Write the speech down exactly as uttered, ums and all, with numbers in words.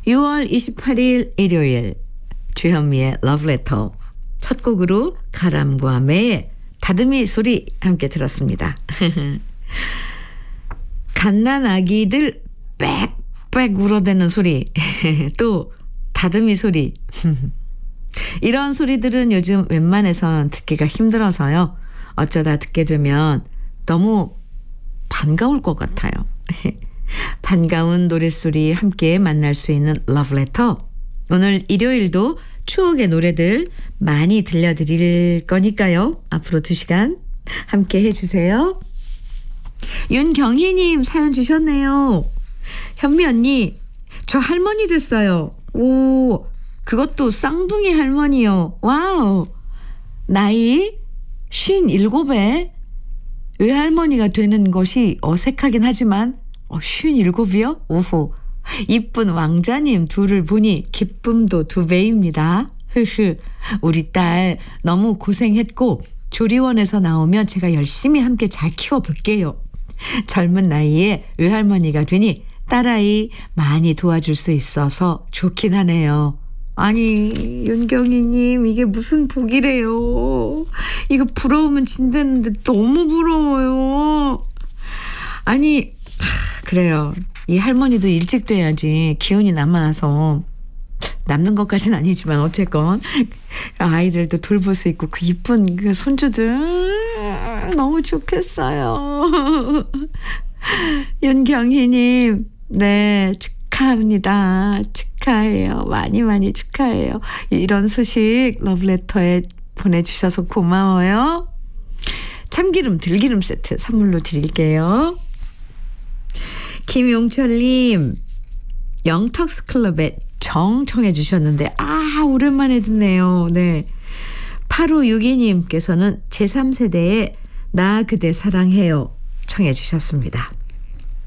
유월 이십팔일 일요일 주현미의 러브레터 첫 곡으로 가람과 매의 다듬이 소리 함께 들었습니다. 갓난 아기들 빽빽 울어대는 소리 또 다듬이 소리 이런 소리들은 요즘 웬만해선 듣기가 힘들어서요. 어쩌다 듣게 되면 너무 반가울 것 같아요. 반가운 노랫소리 함께 만날 수 있는 러브레터. 오늘 일요일도 추억의 노래들 많이 들려드릴 거니까요. 앞으로 두 시간 함께 해주세요. 윤경희님 사연 주셨네요. 현미 언니, 저 할머니 됐어요. 오, 그것도 쌍둥이 할머니요. 와우. 나이 쉰일곱에 외할머니가 되는 것이 어색하긴 하지만 어, 쉰일곱이요? 오호. 이쁜 왕자님 둘을 보니 기쁨도 두 배입니다. 흐흐. 우리 딸 너무 고생했고 조리원에서 나오면 제가 열심히 함께 잘 키워볼게요. 젊은 나이에 외할머니가 되니 딸아이 많이 도와줄 수 있어서 좋긴 하네요. 아니 윤경희님 이게 무슨 복이래요. 이거 부러우면 진대는데 너무 부러워요. 아니 그래요. 이 할머니도 일찍 돼야지 기운이 남아서 남는 것까지는 아니지만 어쨌건 아이들도 돌볼 수 있고 그 이쁜 그 손주들 너무 좋겠어요. 윤경희님 네 축하합니다. 축하해요. 많이 많이 축하해요. 이런 소식 러브레터에 보내주셔서 고마워요. 참기름 들기름 세트 선물로 드릴게요. 김용철님 영턱스 클럽의 정 청해 주셨는데 아 오랜만에 듣네요. 네. 팔오육이님께서는 제삼 세대의 나 그대 사랑해요 청해 주셨습니다.